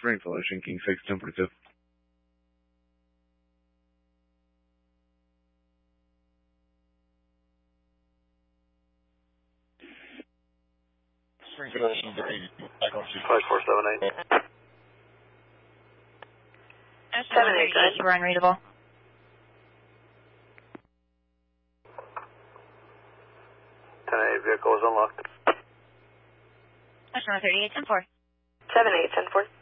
Springfield, Ocean King 6 temperature. Springfield, Ocean King 5478. 788, you were unreadable. Vehicle is unlocked. Ocean 38, 10-4. 78, 10-4.